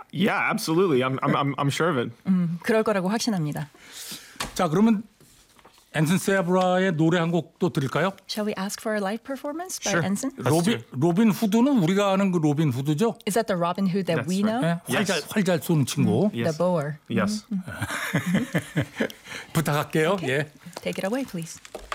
Yeah, absolutely. I'm sure of it. 그럴 거라고 확신합니다. 자, 그러면 앤슨 세브라의 노래 한 곡 또 드릴까요? Shall we ask for a live performance by Sure. Ensign? 로빈 후드는 우리가 아는 그 로빈 후드죠? Is that the Robin Hood that That's we know? 네? Yes. 활잘 쏘는 친구. The bower. Yes. 부탁할게요. 예. Take it away, please.